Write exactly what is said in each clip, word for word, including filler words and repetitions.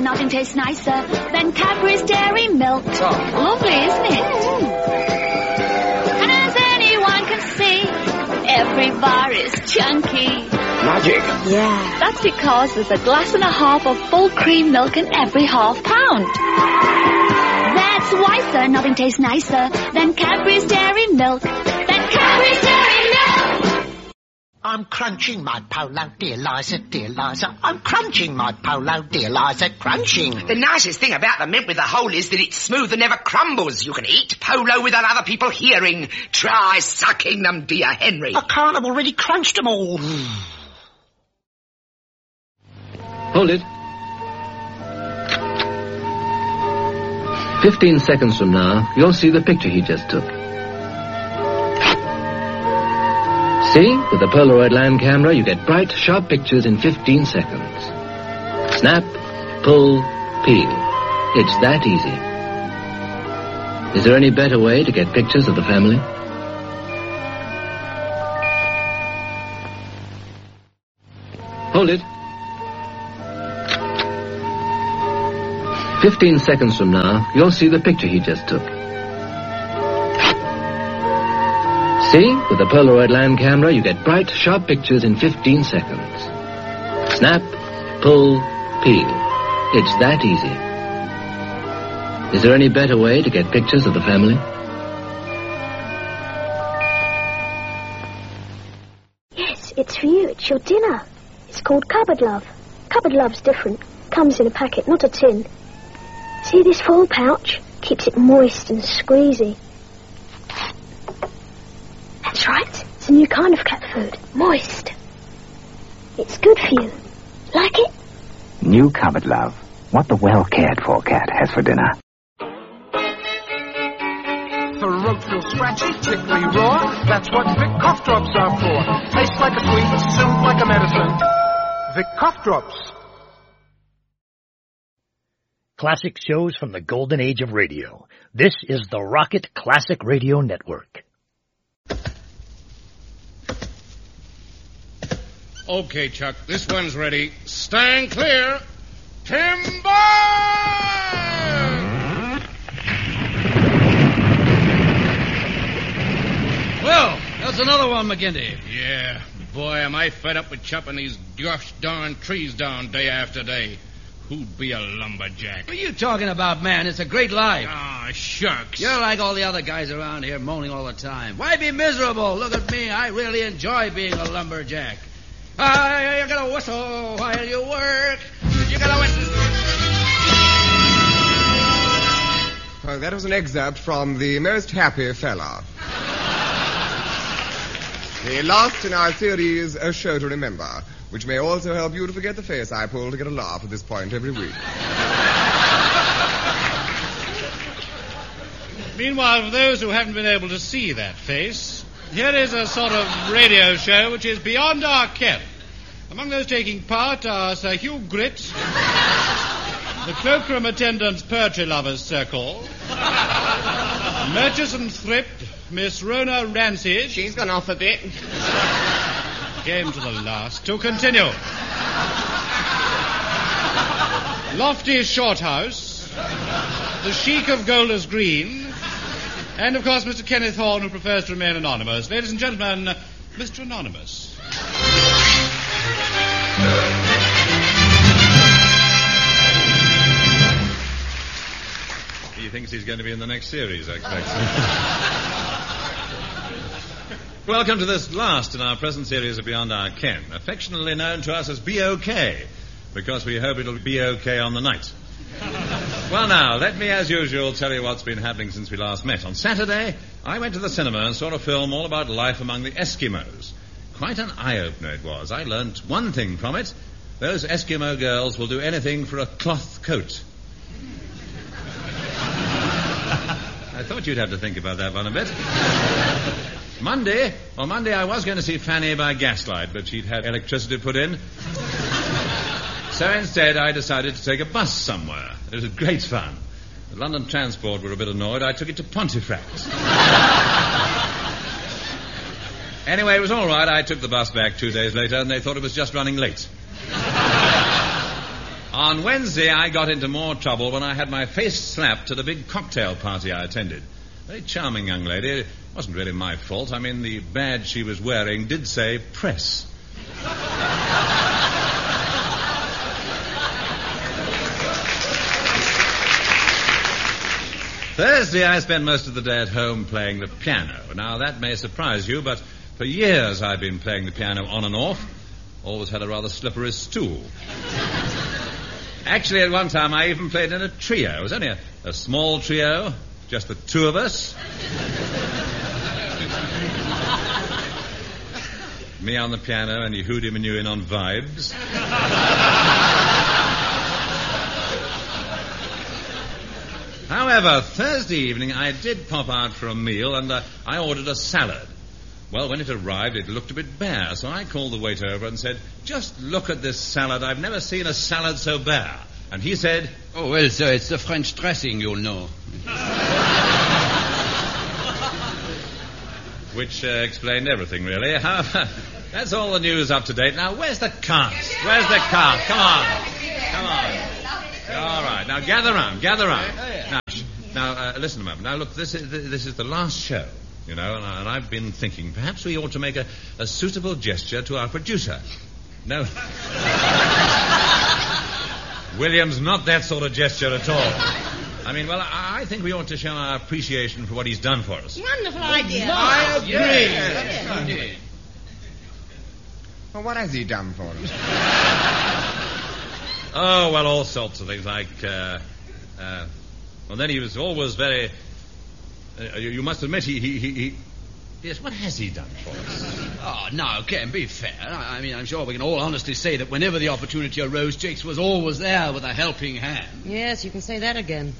nothing tastes nicer than Cadbury's Dairy Milk. Oh. Lovely, isn't it? Mm. And as anyone can see, every bar is chunky. Magic. Yeah. That's because there's a glass and a half of full cream milk in every half pound. That's why, sir, nothing tastes nicer than Cadbury's Dairy Milk. Than Cadbury's Dairy Milk! I'm crunching my polo, dear Liza, dear Liza. I'm crunching my polo, dear Liza, crunching. The nicest thing about the mint with the hole is that it's smooth and never crumbles. You can eat polo without other people hearing. Try sucking them, dear Henry. I can't, I've already crunched them all. Hold it. Fifteen seconds from now, you'll see the picture he just took. See? With the Polaroid land camera, you get bright, sharp pictures in fifteen seconds. Snap, pull, peel. It's that easy. Is there any better way to get pictures of the family? Hold it. Fifteen seconds from now, you'll see the picture he just took. See? With the Polaroid land camera, you get bright, sharp pictures in fifteen seconds. Snap, pull, peel. It's that easy. Is there any better way to get pictures of the family? Yes, it's for you. It's your dinner. It's called Cupboard Love. Cupboard Love's different. Comes in a packet, not a tin. See this foil pouch? Keeps it moist and squeezy. That's right. It's a new kind of cat food. Moist. It's good for you. Like it? New Cupboard Love. What the well-cared-for cat has for dinner. Throat feels scratchy, tickly raw. That's what Vic Cough Drops are for. Tastes like a sweet, soothe like a medicine. Vic Cough Drops. Classic shows from the golden age of radio. This is the Rocket Classic Radio Network. Okay, Chuck, this one's ready. Stand clear. Timber! Well, that's another one, McGinty. Yeah, boy, am I fed up with chopping these gosh darn trees down day after day. Who'd be a lumberjack? What are you talking about, man? It's a great life. Ah, shucks. You're like all the other guys around here moaning all the time. Why be miserable? Look at me. I really enjoy being a lumberjack. Ah, you gotta whistle while you work. You gotta whistle. Well, that was an excerpt from The Most Happy Fella. The last in our series, A Show to Remember, which may also help you to forget the face I pull to get a laugh at this point every week. Meanwhile, for those who haven't been able to see that face, here is a sort of radio show which is beyond our ken. Among those taking part are Sir Hugh Gritt, the Cloakroom Attendants Poetry Lovers Circle, Murchison Thrip, Miss Rona Rancid. She's gone off a bit. Came to the last. To continue. Lofty Shorthouse, the Sheik of Golders Green, and, of course, Mister Kenneth Horne, who prefers to remain anonymous. Ladies and gentlemen, Mister Anonymous. He thinks he's going to be in the next series, I expect. Welcome to this last in our present series of Beyond Our Ken, affectionately known to us as B O K, because we hope it'll be okay on the night. Well, now, let me, as usual, tell you what's been happening since we last met. On Saturday, I went to the cinema and saw a film all about life among the Eskimos. Quite an eye-opener it was. I learnt one thing from it. Those Eskimo girls will do anything for a cloth coat. I thought you'd have to think about that one a bit. Monday, well, Monday I was going to see Fanny by gaslight, but she'd had electricity put in. So instead, I decided to take a bus somewhere. It was great fun. The London Transport were a bit annoyed. I took it to Pontefract. Anyway, it was all right. I took the bus back two days later, and they thought it was just running late. On Wednesday, I got into more trouble when I had my face slapped at a big cocktail party I attended. Very charming young lady. It wasn't really my fault. I mean, the badge she was wearing did say press. Thursday, I spent most of the day at home playing the piano. Now, that may surprise you, but for years I've been playing the piano on and off. Always had a rather slippery stool. Actually, at one time, I even played in a trio. It was only a, a small trio, just the two of us. Me on the piano and Yehudi Menuhin on vibes. However, Thursday evening, I did pop out for a meal, and uh, I ordered a salad. Well, when it arrived, it looked a bit bare, so I called the waiter over and said, "Just look at this salad. I've never seen a salad so bare." And he said, "Oh, well, sir, it's the French dressing, you'll know." Which uh, explained everything, really. However, that's all the news up to date. Now, where's the cast? Where's the cast? Come on. Come on. All right. Now, gather round. Gather round. Now, now uh, listen a moment. Now, look, this is, this is the last show. You know, and, I, and I've been thinking perhaps we ought to make a, a suitable gesture to our producer. No. William's not that sort of gesture at all. I mean, well, I, I think we ought to show our appreciation for what he's done for us. Wonderful idea. I agree. Yes, yes. Well, what has he done for us? Oh, well, all sorts of things like, uh, uh, well, then he was always very... Uh, you, you must admit, he, he, he, he... Yes, what has he done for us? Oh, now, Ken, be fair. I, I mean, I'm sure we can all honestly say that whenever the opportunity arose, Jakes was always there with a helping hand. Yes, you can say that again.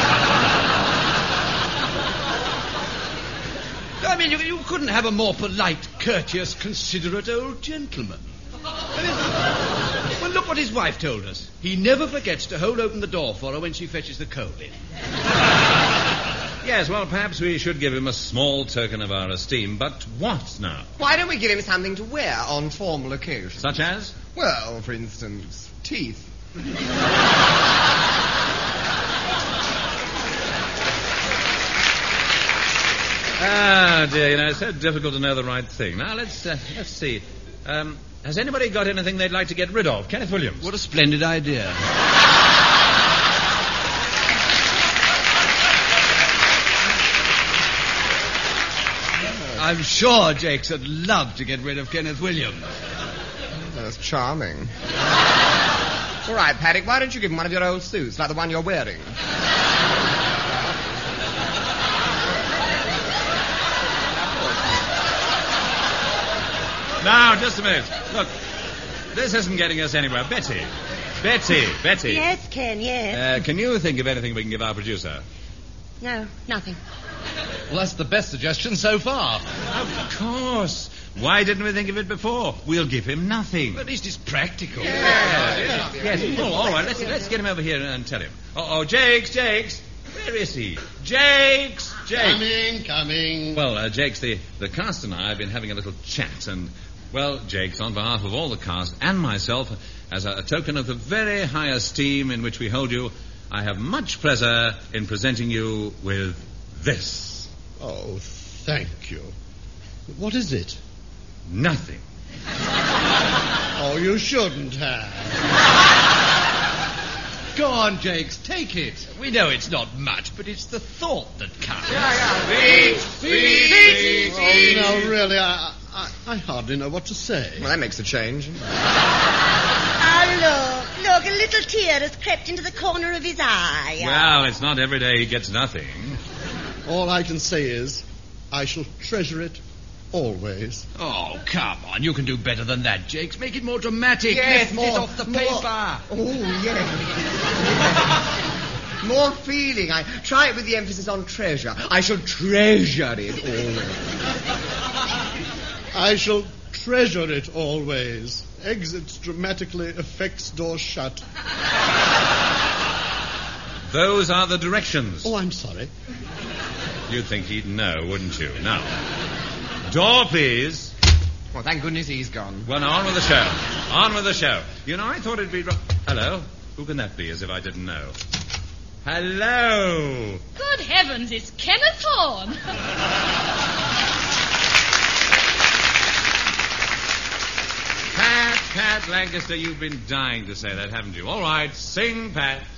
I mean, you, you couldn't have a more polite, courteous, considerate old gentleman. I mean, well, look what his wife told us. He never forgets to hold open the door for her when she fetches the coal in. Yes, well, perhaps we should give him a small token of our esteem, but what now? Why don't we give him something to wear on formal occasions? Such as? Well, for instance, teeth. Ah, dear, you know, it's so difficult to know the right thing. Now, let's, uh, let's see. Um, has anybody got anything they'd like to get rid of? Kenneth Williams. What a splendid idea. I'm sure Jakes would love to get rid of Kenneth Williams. That's charming. All right, Paddock, why don't you give him one of your old suits, like the one you're wearing? Now, just a minute. Look, this isn't getting us anywhere. Betty. Betty. Betty. Yes, Ken, yes. Uh, can you think of anything we can give our producer? No, nothing. Well, that's the best suggestion so far. Of course. Why didn't we think of it before? We'll give him nothing. At least it's practical. Yes. yes. yes. Oh, all right. Let's, let's get him over here and tell him. Oh, oh, Jakes, Jakes. Where is he? Jakes, Jakes. Coming, coming. Well, uh, Jakes, the, the cast and I have been having a little chat, and, well, Jakes, on behalf of all the cast and myself, as a, a token of the very high esteem in which we hold you, I have much pleasure in presenting you with this. Oh, thank you. What is it? Nothing. Oh, you shouldn't have. Go on, Jakes, take it. We know it's not much, but it's the thought that counts. Yeah, yeah. Speech, speech, speech. Oh, no, really, I, I, I hardly know what to say. Well, that makes a change. Oh, look, look, a little tear has crept into the corner of his eye. Well, it's not every day he gets nothing. All I can say is, I shall treasure it always. Oh, come on, you can do better than that, Jakes. Make it more dramatic. Yes, Lift more, it off the more. paper. Oh, yes. More feeling. I try it with the emphasis on treasure. I shall treasure it always. I shall treasure it always. Exits dramatically, effects door shut. Those are the directions. Oh, I'm sorry. You'd think he'd know, wouldn't you? Now, door, please. Well, thank goodness he's gone. Well, now, on with the show. On with the show. You know, I thought it'd be... Ro- Hello? Who can that be, as if I didn't know? Hello! Good heavens, it's Kenneth Horne. Pat, Pat Lancaster, you've been dying to say that, haven't you? All right, sing, Pat.